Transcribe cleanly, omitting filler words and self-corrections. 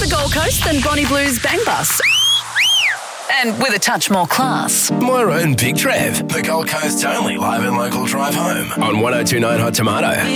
the Gold Coast than Bonnie Blue's Bang Bus. And with a touch more class. Moira and Big Trev, the Gold Coast's only live and local drive home on 102.9 Hot Tomato.